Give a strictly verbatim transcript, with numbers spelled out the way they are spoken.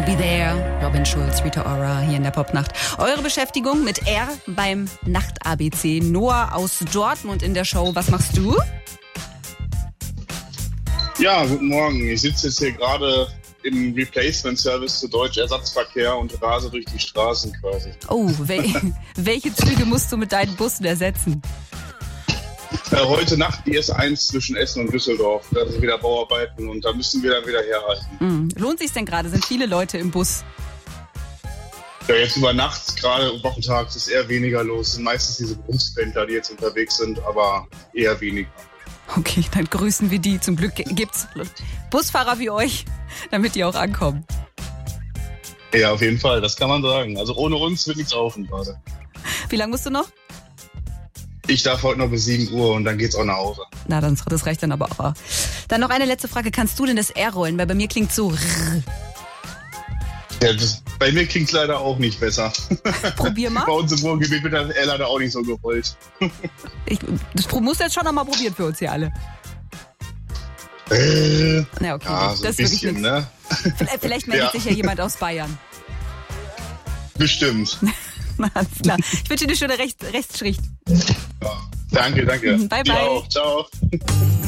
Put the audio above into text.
Be There, Robin Schulz, Rita Ora hier in der Popnacht. Eure Beschäftigung mit R beim Nacht-A B C. Noah aus Dortmund in der Show. Was machst du? Ja, guten Morgen. Ich sitze jetzt hier gerade im Replacement-Service zu Deutsch Ersatzverkehr und rase durch die Straßen quasi. Oh, wel- welche Züge musst du mit deinen Bussen ersetzen? Äh, heute Nacht die S eins zwischen Essen und Düsseldorf. Da sind wieder Bauarbeiten und da müssen wir dann wieder herhalten. Mm. Lohnt sich's denn gerade? Sind viele Leute im Bus? Ja, jetzt über Nacht, gerade wochentags, ist eher weniger los. Es sind meistens diese Berufspendler, die jetzt unterwegs sind, aber eher weniger. Okay, dann grüßen wir die. Zum Glück gibt's Busfahrer wie euch, damit die auch ankommen. Ja, auf jeden Fall, das kann man sagen. Also ohne uns wird nichts laufen gerade. Wie lange musst du noch? Ich darf heute noch bis sieben Uhr und dann geht's auch nach Hause. Na, dann, das reicht dann aber auch. Dann noch eine letzte Frage. Kannst du denn das R rollen? Weil bei mir klingt so rrr. Ja, das, bei mir klingt's leider auch nicht besser. Probier mal. Bei uns im Ruhrgebiet wird das R leider auch nicht so gerollt. Ich, das musst du jetzt schon noch mal probieren für uns hier alle. Äh, Na, okay. ja, so das ein ist bisschen, wirklich ne? Vielleicht, vielleicht meldet Ja. sich ja jemand aus Bayern. Bestimmt. Na, alles klar. Ich wünsche dir eine schöne Rechts- Rechtsschicht. Ja. Danke, danke. Bye, Dir bye. auch. Ciao.